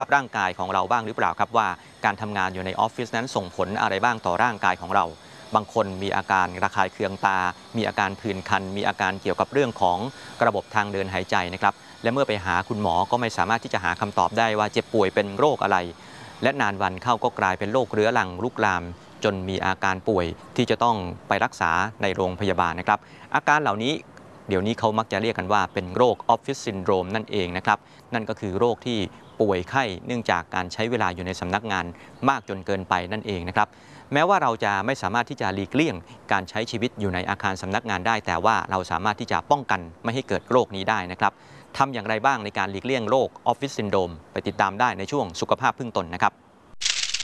ร่างกายของเราบ้างหรือเปล่าครับว่าการทำงานอยู่ในออฟฟิศนั้นส่งผลอะไรบ้างต่อร่างกายของเราบางคนมีอาการระคายเคืองตา มีอาการผื่นคันมีอาการเกี่ยวกับเรื่องของระบบทางเดินหายใจนะครับและเมื่อไปหาคุณหมอก็ไม่สามารถที่จะหาคำตอบได้ว่าเจ็บป่วยเป็นโรคอะไรและนานวันเข้าก็กลายเป็นโรคเรื้อรังลุกลามจนมีอาการป่วยที่จะต้องไปรักษาในโรงพยาบาลนะครับอาการเหล่านี้เดี๋ยวนี้เขามักจะเรียกกันว่าเป็นโรคออฟฟิศซินโดรมนั่นเองนะครับนั่นก็คือโรคที่ป่วยไข้เนื่องจากการใช้เวลาอยู่ในสำนักงานมากจนเกินไปนั่นเองนะครับแม้ว่าเราจะไม่สามารถที่จะหลีกเลี่ยงการใช้ชีวิตอยู่ในอาคารสำนักงานได้แต่ว่าเราสามารถที่จะป้องกันไม่ให้เกิดโรคนี้ได้นะครับทำอย่างไรบ้างในการหลีกเลี่ยงโรคออฟฟิศซินโดรมไปติดตามได้ในช่วงสุขภาพพึ่งตนนะครับ